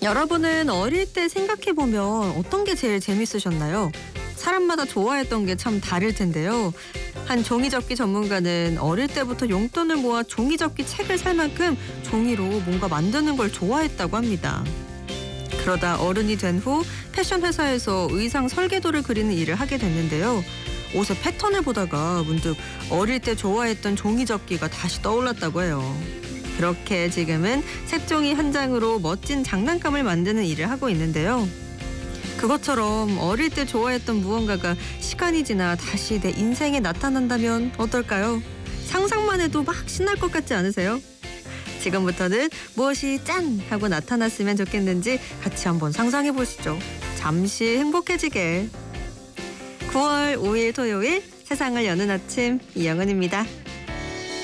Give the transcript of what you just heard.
여러분은 어릴 때 생각해보면 어떤 게 제일 재밌으셨나요? 사람마다 좋아했던 게 참 다를 텐데요. 한 종이접기 전문가는 어릴 때부터 용돈을 모아 종이접기 책을 살 만큼 종이로 뭔가 만드는 걸 좋아했다고 합니다. 그러다 어른이 된 후 패션 회사에서 의상 설계도를 그리는 일을 하게 됐는데요. 옷의 패턴을 보다가 문득 어릴 때 좋아했던 종이접기가 다시 떠올랐다고 해요. 그렇게 지금은 색종이 한 장으로 멋진 장난감을 만드는 일을 하고 있는데요. 그것처럼 어릴 때 좋아했던 무언가가 시간이 지나 다시 내 인생에 나타난다면 어떨까요? 상상만 해도 막 신날 것 같지 않으세요? 지금부터는 무엇이 짠! 하고 나타났으면 좋겠는지 같이 한번 상상해 보시죠. 잠시 행복해지게. 9월 5일 토요일 세상을 여는 아침 이영은입니다.